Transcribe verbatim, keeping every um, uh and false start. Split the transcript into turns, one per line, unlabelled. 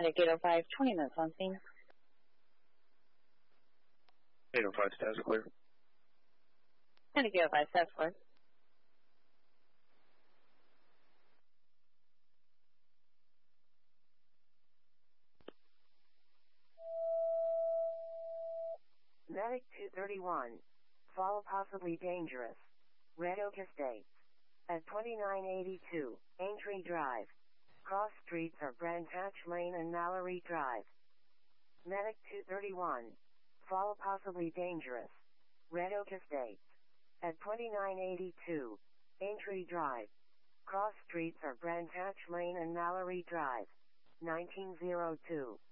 Medic eight oh five, twenty minutes on scene.
eight oh five, status clear.
Medic eight oh five, status clear.
Medic two thirty-one. Fall possibly dangerous. Red Oak Estates. At twenty-nine eighty-two, Aintree Drive. Cross streets are Brand Hatch Lane and Mallory Drive. Medic two thirty-one. Fall possibly dangerous. Red Oak Estates. At twenty-nine eighty-two, Aintree Drive. Cross streets are Brand Hatch Lane and Mallory Drive. nineteen oh two.